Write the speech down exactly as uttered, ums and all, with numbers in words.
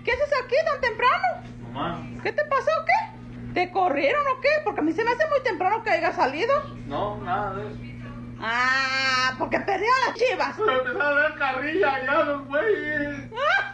¿Qué haces aquí tan temprano? Mamá. ¿Qué te pasó o qué? ¿Te corrieron o qué? Porque a mí se me hace muy temprano que hayas salido. No, nada de eso. Ah, porque perdió las chivas. Pero empezaron a dar carrilla allá los güeyes. Ah,